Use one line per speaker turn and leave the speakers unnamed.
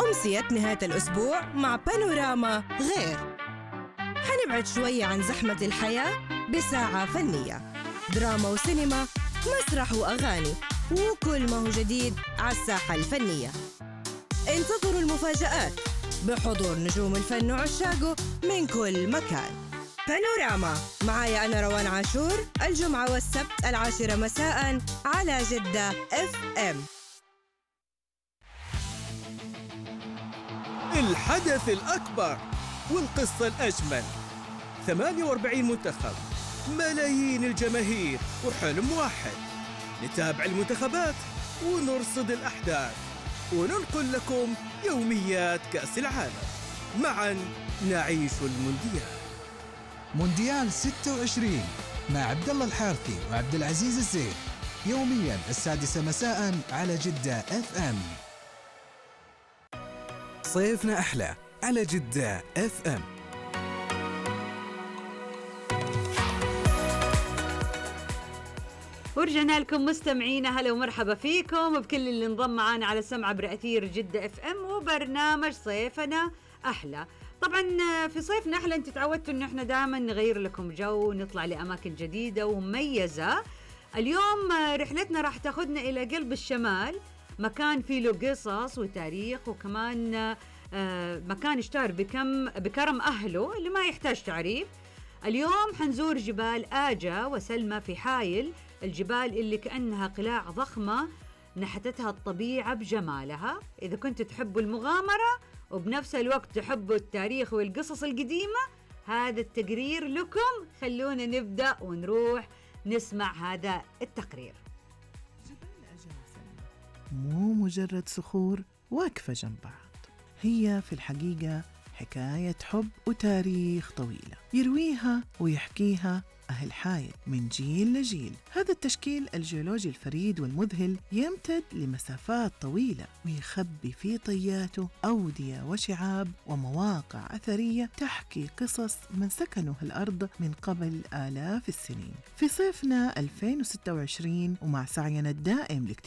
أمسية نهاية الأسبوع مع بانوراما غير. حنبعد شوية عن زحمة الحياة بساعة فنية، دراما وسينما، مسرح وأغاني، وكل ما هو جديد على الساحة الفنية. انتظروا المفاجآت بحضور نجوم الفن وعشاقه من كل مكان. بانوراما معايا أنا روان عاشور، الجمعة والسبت 10 مساء على جدة FM.
الحدث الأكبر والقصة الأجمل، 48 منتخب، ملايين الجماهير وحلم واحد. نتابع المنتخبات ونرصد الأحداث وننقل لكم يوميات كأس العالم. معا نعيش المونديال.
مونديال 26 مع عبد الله الحارثي وعبد العزيز الزين، يوميا 6 مساء على جدة FM.
صيفنا أحلى على جدة FM.
ورجعنا لكم مستمعينا، هلا ومرحبا فيكم وبكل اللي انضم معانا على السمع عبر أثير جدة FM وبرنامج صيفنا أحلى. طبعا في صيفنا أحلى انت تعودتوا ان احنا دائما نغير لكم جو، نطلع لأماكن جديدة ومميزة. اليوم رحلتنا راح تاخدنا إلى قلب الشمال، مكان فيه له قصص وتاريخ، وكمان مكان اشتهر بكرم أهله اللي ما يحتاج تعريف. اليوم حنزور جبال آجا وسلمى في حايل، الجبال اللي كأنها قلاع ضخمة نحتتها الطبيعة بجمالها. إذا كنتوا تحبوا المغامرة وبنفس الوقت تحبوا التاريخ والقصص القديمة، هذا التقرير لكم. خلونا نبدأ ونروح نسمع هذا التقرير.
جبال آجا وسلمى مو مجرد صخور واقفة جنب بعض، هي في الحقيقة حكاية حب وتاريخ طويلة يرويها ويحكيها أهل حايل من جيل لجيل. هذا التشكيل الجيولوجي الفريد والمذهل يمتد لمسافات طويلة ويخبي في طياته أودية وشعاب ومواقع أثرية تحكي قصص من سكنوا الأرض من قبل آلاف السنين. في صيفنا 2026 ومع سعينا الدائم